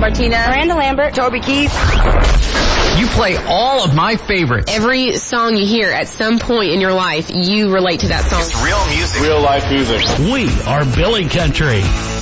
Martinez, Miranda Lambert, Toby Keith. You play all of my favorites. Every song you hear at some point in your life, you relate to that song. It's real music. Real life music. We are Billy Country.